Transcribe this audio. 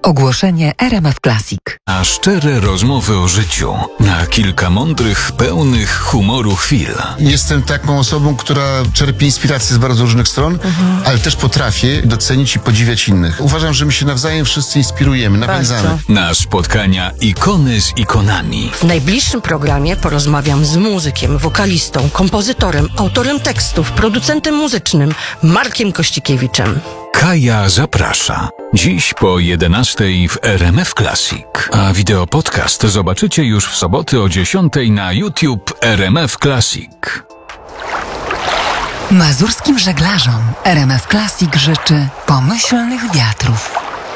Ogłoszenie RMF Classic. A szczere rozmowy o życiu. Na kilka mądrych, pełnych humoru chwil. Jestem taką osobą, która czerpie inspirację z bardzo różnych stron, ale też potrafię docenić i podziwiać innych. Uważam, że my się nawzajem wszyscy inspirujemy, napędzamy. Na spotkania ikony z ikonami. W najbliższym programie porozmawiam z muzykiem, wokalistą, kompozytorem, autorem tekstów, producentem muzycznym Markiem Kościkiewiczem. Kaja zaprasza. Dziś po 11:00 w RMF Classic. A wideopodcast zobaczycie już w soboty o 10:00 na YouTube RMF Classic. Mazurskim żeglarzom RMF Classic życzy pomyślnych wiatrów.